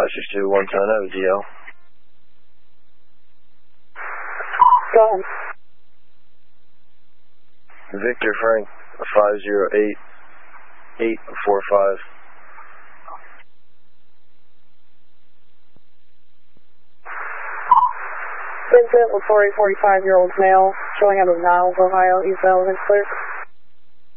562 110 DL. Go ahead. Victor Frank 508845. Vincent, Latory, 45-year-old male, showing out of Niles, Ohio, eastbound, clear.